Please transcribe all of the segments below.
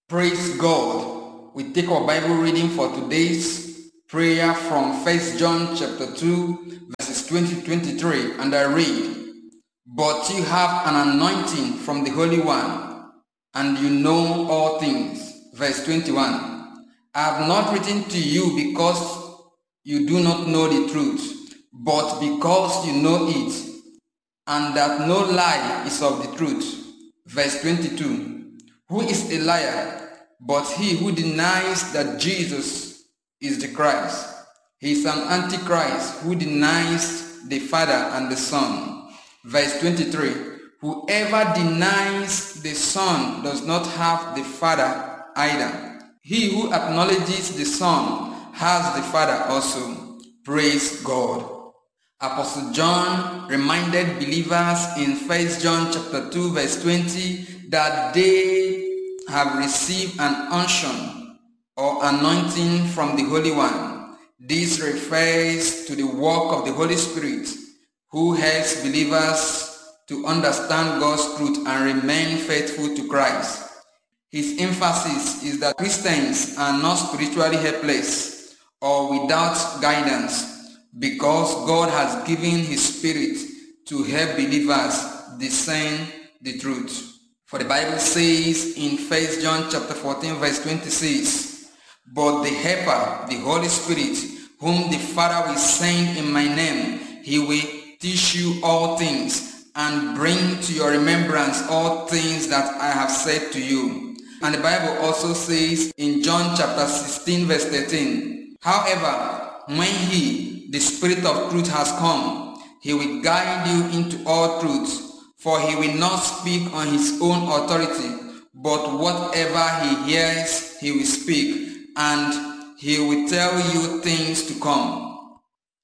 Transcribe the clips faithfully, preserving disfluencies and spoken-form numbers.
Praise God. We take our Bible reading for today's prayer from First John chapter two, verses twenty to twenty-three, and I read, "But you have an anointing from the Holy One, and you know all things." Verse twenty-one, "I have not written to you because you do not know the truth, but because you know it, and that no lie is of the truth." Verse twenty-two, "Who is a liar but he who denies that Jesus is the Christ? He is an antichrist who denies the Father and the Son." Verse twenty-three, "Whoever denies the Son does not have the Father either. He who acknowledges the Son has the Father also." Praise God. Apostle John reminded believers in First John chapter two verse twenty that they have received an unction or anointing from the Holy One. This refers to the work of the Holy Spirit who helps believers to understand God's truth and remain faithful to Christ. His emphasis is that Christians are not spiritually helpless or without guidance, because God has given His Spirit to help believers discern the truth. For the Bible says in First John chapter fourteen verse twenty-six, "But the Helper, the Holy Spirit, whom the Father will send in my name, He will teach you all things and bring to your remembrance all things that I have said to you." And the Bible also says in John chapter sixteen verse thirteen, "However, when He, the Spirit of truth, has come, He will guide you into all truth. For He will not speak on His own authority, but whatever He hears, He will speak, and He will tell you things to come."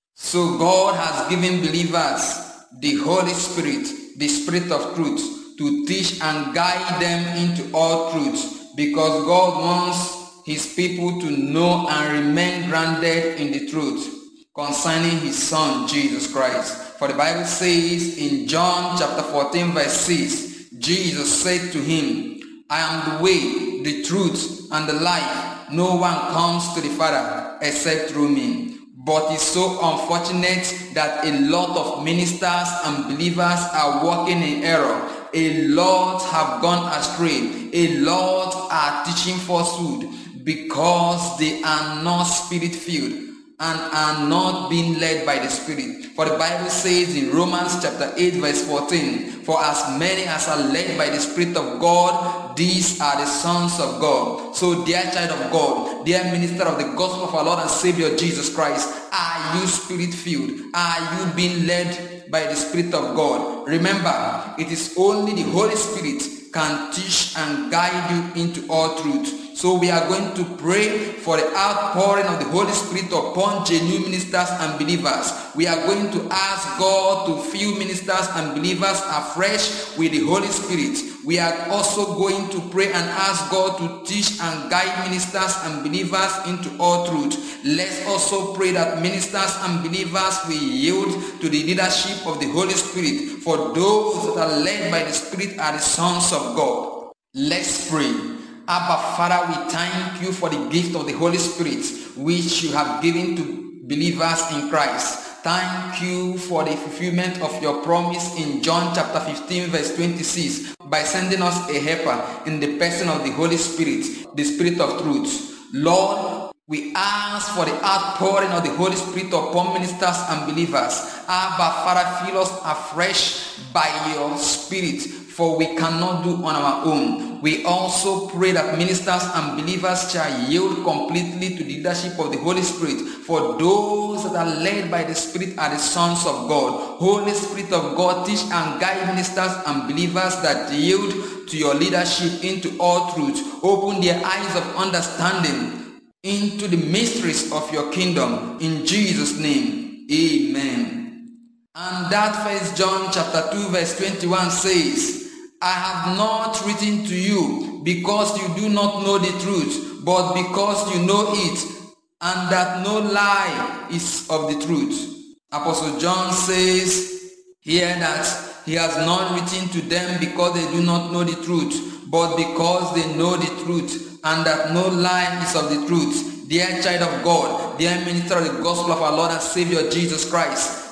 So God has given believers the Holy Spirit, the Spirit of truth, to teach and guide them into all truth, because God wants His people to know and remain grounded in the truth concerning His Son, Jesus Christ. For the Bible says in John chapter fourteen verse six, Jesus said to him, "I am the way, the truth, and the life. No one comes to the Father except through me." But it's so unfortunate that a lot of ministers and believers are walking in error. A lot have gone astray. A lot are teaching falsehood because they are not spirit-filled and are not being led by the Spirit. For the Bible says in Romans chapter eight verse fourteen, "For as many as are led by the Spirit of God, these are the sons of God." So dear child of God, dear minister of the gospel of our Lord and Savior Jesus Christ, are you Spirit-filled? Are you being led by the Spirit of God? Remember, it is only the Holy Spirit can teach and guide you into all truth. So we are going to pray for the outpouring of the Holy Spirit upon genuine ministers and believers. We are going to ask God to fill ministers and believers afresh with the Holy Spirit. We are also going to pray and ask God to teach and guide ministers and believers into all truth. Let's also pray that ministers and believers will yield to the leadership of the Holy Spirit, for those that are led by the Spirit are the sons of God. Let's pray. Abba Father, we thank you for the gift of the Holy Spirit which you have given to believers in Christ. Thank you for the fulfillment of your promise in John chapter fifteen verse twenty-six by sending us a helper in the person of the Holy Spirit, the Spirit of truth. Lord, we ask for the outpouring of the Holy Spirit upon ministers and believers. Abba Father, fill us afresh by your Spirit, for we cannot do on our own. We also pray that ministers and believers shall yield completely to the leadership of the Holy Spirit, for those that are led by the Spirit are the sons of God. Holy Spirit of God, teach and guide ministers and believers that yield to your leadership into all truth. Open their eyes of understanding into the mysteries of your kingdom. In Jesus' name, amen. And that First John chapter two verse twenty-one says, "I have not written to you because you do not know the truth, but because you know it, and that no lie is of the truth." Apostle John says here that he has not written to them because they do not know the truth, but because they know the truth, and that no lie is of the truth. Dear child of God, dear minister of the gospel of our Lord and Savior Jesus Christ,